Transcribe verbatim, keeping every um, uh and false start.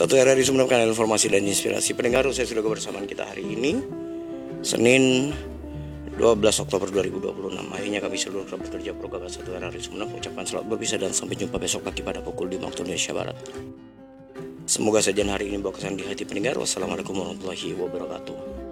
Satu R R I Sumeneb, kanal informasi dan inspirasi pendengar. Saya sudah kebersamaan kita hari ini Senin dua belas Oktober dua ribu dua puluh enam. Akhirnya kami seluruh kerabat kerja program satu R R I Sumeneb ucapkan selamat berpisah dan sampai jumpa besok pagi pada pukul lima waktu Indonesia Barat. Semoga sajian hari ini bawa kesan di hati pendengar. Wassalamualaikum warahmatullahi wabarakatuh.